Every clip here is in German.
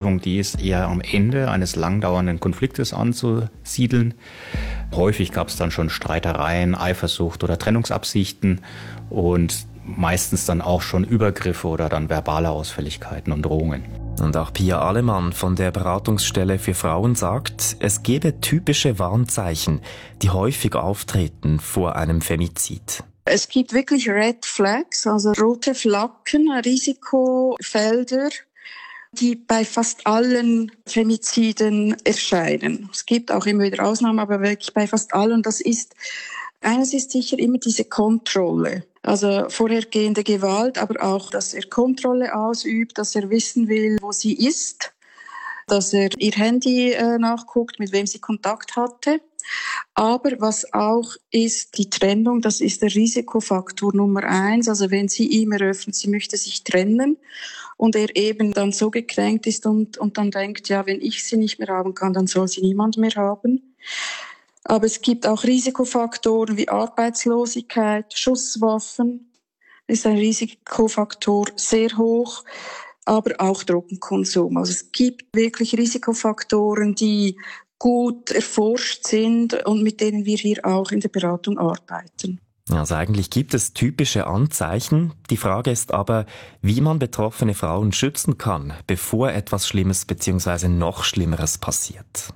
Beziehung, die ist eher am Ende eines langdauernden Konfliktes anzusiedeln. Häufig gab es dann schon Streitereien, Eifersucht oder Trennungsabsichten und meistens dann auch schon Übergriffe oder dann verbale Ausfälligkeiten und Drohungen. Und auch Pia Alemann von der Beratungsstelle für Frauen sagt, es gebe typische Warnzeichen, die häufig auftreten vor einem Femizid. Es gibt wirklich Red Flags, also rote Flaggen, Risikofelder, die bei fast allen Femiziden erscheinen. Es gibt auch immer wieder Ausnahmen, aber wirklich bei fast allen. Das ist, eines ist sicher immer diese Kontrolle. Also vorhergehende Gewalt, aber auch, dass er Kontrolle ausübt, dass er wissen will, wo sie ist, dass er ihr Handy nachguckt, mit wem sie Kontakt hatte. Aber was auch ist, die Trennung, das ist der Risikofaktor Nummer 1. Also wenn sie ihm eröffnet, sie möchte sich trennen und er eben dann so gekränkt ist und dann denkt, ja, wenn ich sie nicht mehr haben kann, dann soll sie niemand mehr haben. Aber es gibt auch Risikofaktoren wie Arbeitslosigkeit, Schusswaffen, ist ein Risikofaktor sehr hoch, aber auch Drogenkonsum. Also es gibt wirklich Risikofaktoren, die gut erforscht sind und mit denen wir hier auch in der Beratung arbeiten. Also eigentlich gibt es typische Anzeichen. Die Frage ist aber, wie man betroffene Frauen schützen kann, bevor etwas Schlimmes bzw. noch Schlimmeres passiert.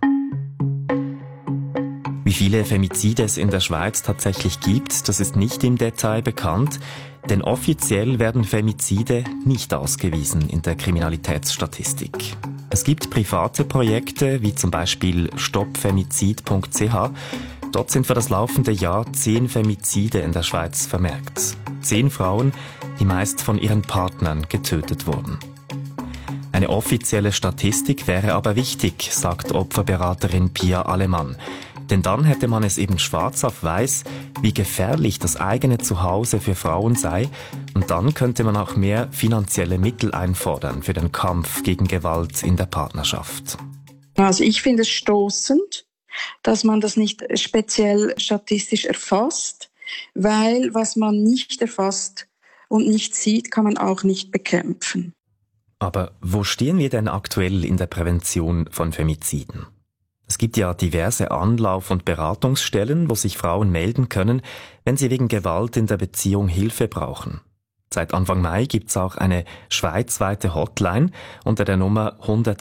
Wie viele Femizide es in der Schweiz tatsächlich gibt, das ist nicht im Detail bekannt, denn offiziell werden Femizide nicht ausgewiesen in der Kriminalitätsstatistik. Es gibt private Projekte, wie zum Beispiel stoppfemizid.ch. Dort sind für das laufende Jahr 10 Femizide in der Schweiz vermerkt. 10 Frauen, die meist von ihren Partnern getötet wurden. Eine offizielle Statistik wäre aber wichtig, sagt Opferberaterin Pia Alemann. Denn dann hätte man es eben schwarz auf weiß, wie gefährlich das eigene Zuhause für Frauen sei, und dann könnte man auch mehr finanzielle Mittel einfordern für den Kampf gegen Gewalt in der Partnerschaft. Also ich finde es stoßend, dass man das nicht speziell statistisch erfasst, weil was man nicht erfasst und nicht sieht, kann man auch nicht bekämpfen. Aber wo stehen wir denn aktuell in der Prävention von Femiziden? Es gibt ja diverse Anlauf- und Beratungsstellen, wo sich Frauen melden können, wenn sie wegen Gewalt in der Beziehung Hilfe brauchen. Seit Anfang Mai gibt's auch eine schweizweite Hotline unter der Nummer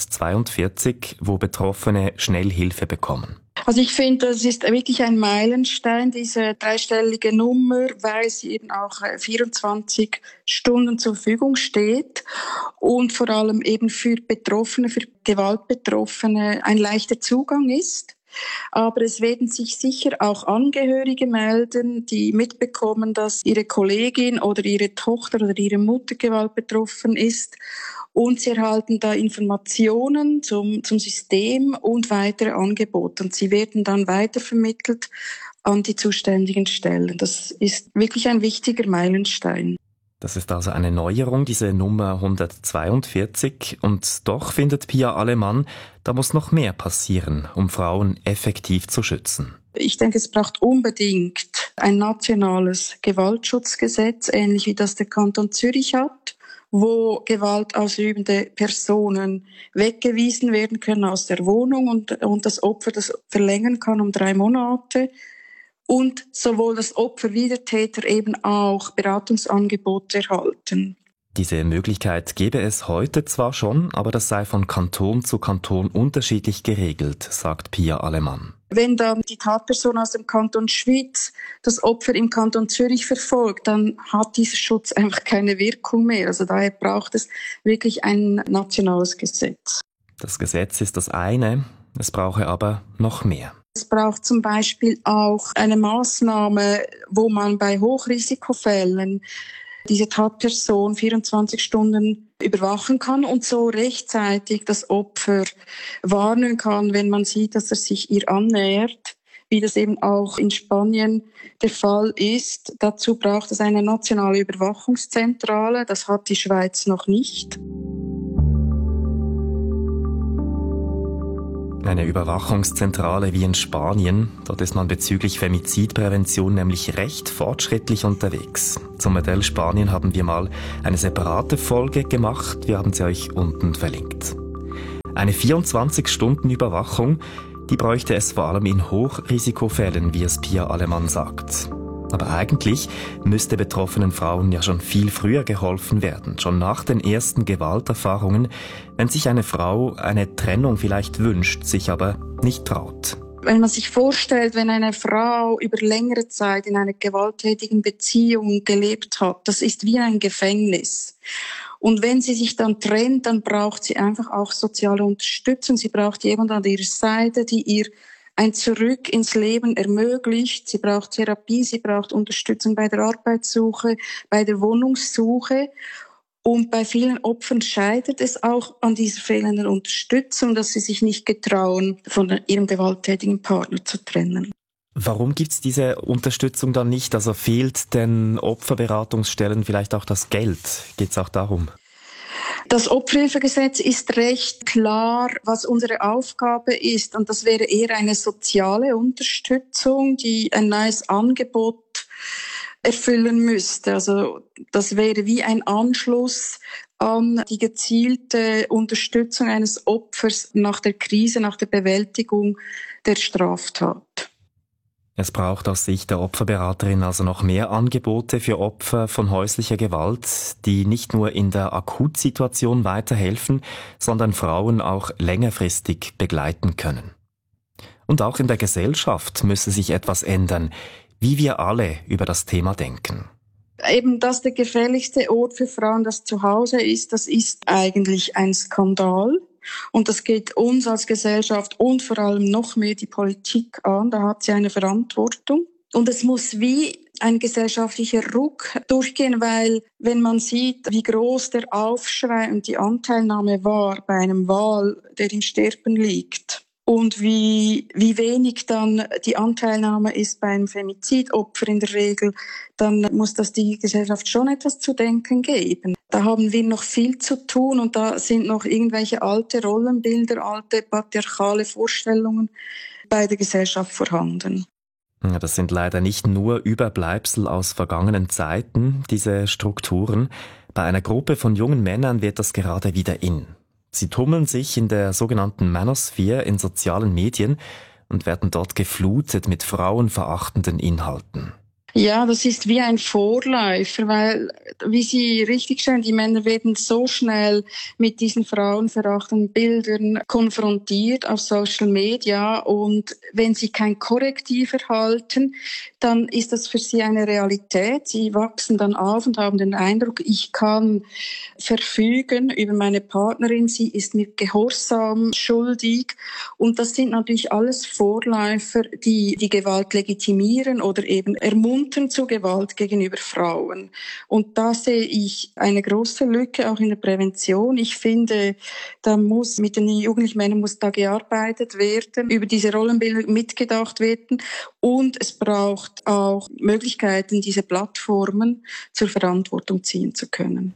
142, wo Betroffene schnell Hilfe bekommen. Also ich finde, das ist wirklich ein Meilenstein, diese dreistellige Nummer, weil sie eben auch 24 Stunden zur Verfügung steht und vor allem eben für Betroffene, für Gewaltbetroffene ein leichter Zugang ist. Aber es werden sich sicher auch Angehörige melden, die mitbekommen, dass ihre Kollegin oder ihre Tochter oder ihre Mutter Gewalt betroffen ist. Und sie erhalten da Informationen zum System und weitere Angebote. Und sie werden dann weitervermittelt an die zuständigen Stellen. Das ist wirklich ein wichtiger Meilenstein. Das ist also eine Neuerung, diese Nummer 142. Und doch findet Pia Alemann, da muss noch mehr passieren, um Frauen effektiv zu schützen. Ich denke, es braucht unbedingt ein nationales Gewaltschutzgesetz, ähnlich wie das der Kanton Zürich hat, wo gewaltausübende Personen weggewiesen werden können aus der Wohnung und das Opfer das verlängern kann um 3 Monate. Und sowohl das Opfer wie der Täter eben auch Beratungsangebote erhalten. Diese Möglichkeit gäbe es heute zwar schon, aber das sei von Kanton zu Kanton unterschiedlich geregelt, sagt Pia Alemann. Wenn dann die Tatperson aus dem Kanton Schwyz das Opfer im Kanton Zürich verfolgt, dann hat dieser Schutz einfach keine Wirkung mehr. Also daher braucht es wirklich ein nationales Gesetz. Das Gesetz ist das eine, es brauche aber noch mehr. Es braucht zum Beispiel auch eine Maßnahme, wo man bei Hochrisikofällen diese Tatperson 24 Stunden überwachen kann und so rechtzeitig das Opfer warnen kann, wenn man sieht, dass er sich ihr annähert, wie das eben auch in Spanien der Fall ist. Dazu braucht es eine nationale Überwachungszentrale, das hat die Schweiz noch nicht. Eine Überwachungszentrale wie in Spanien, dort ist man bezüglich Femizidprävention nämlich recht fortschrittlich unterwegs. Zum Modell Spanien haben wir mal eine separate Folge gemacht, wir haben sie euch unten verlinkt. Eine 24-Stunden-Überwachung, die bräuchte es vor allem in Hochrisikofällen, wie es Pia Allemann sagt. Aber eigentlich müsste betroffenen Frauen ja schon viel früher geholfen werden, schon nach den ersten Gewalterfahrungen, wenn sich eine Frau eine Trennung vielleicht wünscht, sich aber nicht traut. Wenn man sich vorstellt, wenn eine Frau über längere Zeit in einer gewalttätigen Beziehung gelebt hat, das ist wie ein Gefängnis. Und wenn sie sich dann trennt, dann braucht sie einfach auch soziale Unterstützung. Sie braucht jemanden an ihrer Seite, die ihr ein Zurück ins Leben ermöglicht. Sie braucht Therapie, sie braucht Unterstützung bei der Arbeitssuche, bei der Wohnungssuche. Und bei vielen Opfern scheitert es auch an dieser fehlenden Unterstützung, dass sie sich nicht getrauen, von ihrem gewalttätigen Partner zu trennen. Warum gibt's diese Unterstützung dann nicht? Also fehlt den Opferberatungsstellen vielleicht auch das Geld? Geht's auch darum? Das Opferhilfegesetz ist recht klar, was unsere Aufgabe ist. Und das wäre eher eine soziale Unterstützung, die ein neues Angebot erfüllen müsste. Also das wäre wie ein Anschluss an die gezielte Unterstützung eines Opfers nach der Krise, nach der Bewältigung der Straftat. Es braucht aus Sicht der Opferberaterin also noch mehr Angebote für Opfer von häuslicher Gewalt, die nicht nur in der Akutsituation weiterhelfen, sondern Frauen auch längerfristig begleiten können. Und auch in der Gesellschaft müsse sich etwas ändern, wie wir alle über das Thema denken. Eben, dass der gefährlichste Ort für Frauen das Zuhause ist, das ist eigentlich ein Skandal. Und das geht uns als Gesellschaft und vor allem noch mehr die Politik an. Da hat sie eine Verantwortung. Und es muss wie ein gesellschaftlicher Ruck durchgehen, weil wenn man sieht, wie groß der Aufschrei und die Anteilnahme war bei einem Wal, der im Sterben liegt, und wie wenig dann die Anteilnahme ist bei einem Femizidopfer in der Regel, dann muss das die Gesellschaft schon etwas zu denken geben. Da haben wir noch viel zu tun und da sind noch irgendwelche alte Rollenbilder, alte patriarchale Vorstellungen bei der Gesellschaft vorhanden. Ja, das sind leider nicht nur Überbleibsel aus vergangenen Zeiten, diese Strukturen. Bei einer Gruppe von jungen Männern wird das gerade wieder in. Sie tummeln sich in der sogenannten Manosphere in sozialen Medien und werden dort geflutet mit frauenverachtenden Inhalten. Ja, das ist wie ein Vorläufer, weil, wie Sie richtig stellen, die Männer werden so schnell mit diesen frauenverachtenden Bildern konfrontiert auf Social Media und wenn sie kein Korrektiv erhalten, dann ist das für sie eine Realität. Sie wachsen dann auf und haben den Eindruck, ich kann verfügen über meine Partnerin, sie ist mir Gehorsam schuldig und das sind natürlich alles Vorläufer, die die Gewalt legitimieren oder eben ermuntern zu Gewalt gegenüber Frauen. Und da sehe ich eine große Lücke auch in der Prävention. Ich finde, da muss mit den jugendlichen Männern muss da gearbeitet werden, über diese Rollenbilder mitgedacht werden und es braucht auch Möglichkeiten, diese Plattformen zur Verantwortung ziehen zu können.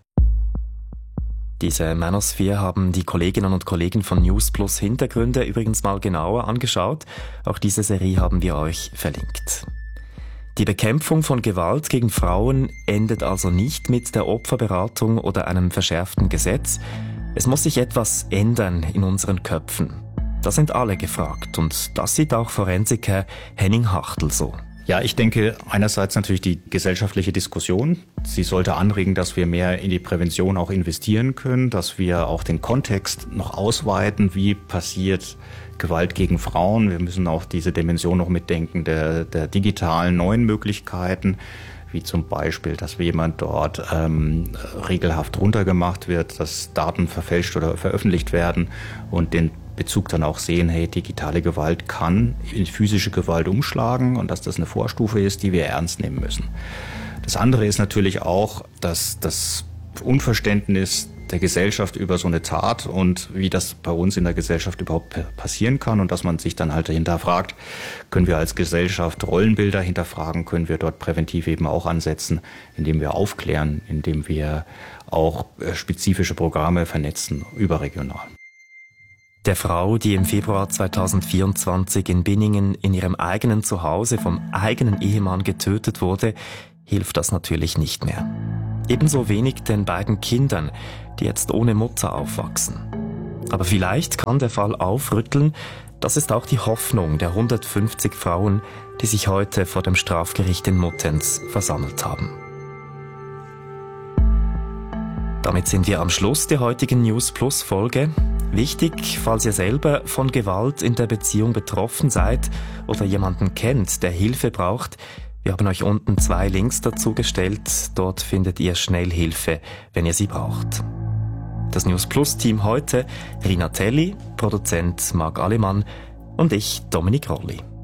Diese Manosphere haben die Kolleginnen und Kollegen von News Plus Hintergründe übrigens mal genauer angeschaut. Auch diese Serie haben wir euch verlinkt. Die Bekämpfung von Gewalt gegen Frauen endet also nicht mit der Opferberatung oder einem verschärften Gesetz. Es muss sich etwas ändern in unseren Köpfen. Da sind alle gefragt und das sieht auch Forensiker Henning Hachtel so. Ja, ich denke einerseits natürlich die gesellschaftliche Diskussion. Sie sollte anregen, dass wir mehr in die Prävention auch investieren können, dass wir auch den Kontext noch ausweiten, wie passiert Gewalt gegen Frauen. Wir müssen auch diese Dimension noch mitdenken der digitalen neuen Möglichkeiten, wie zum Beispiel, dass jemand dort regelhaft runtergemacht wird, dass Daten verfälscht oder veröffentlicht werden und den Bezug dann auch sehen, hey, digitale Gewalt kann in physische Gewalt umschlagen und dass das eine Vorstufe ist, die wir ernst nehmen müssen. Das andere ist natürlich auch, dass das Unverständnis der Gesellschaft über so eine Tat und wie das bei uns in der Gesellschaft überhaupt passieren kann und dass man sich dann halt hinterfragt, können wir als Gesellschaft Rollenbilder hinterfragen, können wir dort präventiv eben auch ansetzen, indem wir aufklären, indem wir auch spezifische Programme vernetzen, überregional. Der Frau, die im Februar 2024 in Binningen in ihrem eigenen Zuhause vom eigenen Ehemann getötet wurde, hilft das natürlich nicht mehr. Ebenso wenig den beiden Kindern, die jetzt ohne Mutter aufwachsen. Aber vielleicht kann der Fall aufrütteln. Das ist auch die Hoffnung der 150 Frauen, die sich heute vor dem Strafgericht in Muttenz versammelt haben. Damit sind wir am Schluss der heutigen News Plus Folge. Wichtig, falls ihr selber von Gewalt in der Beziehung betroffen seid oder jemanden kennt, der Hilfe braucht, wir haben euch unten 2 Links dazu gestellt. Dort findet ihr schnell Hilfe, wenn ihr sie braucht. Das News Plus Team heute: Rina Telli, Produzent Marc Alemann und ich, Dominik Rolli.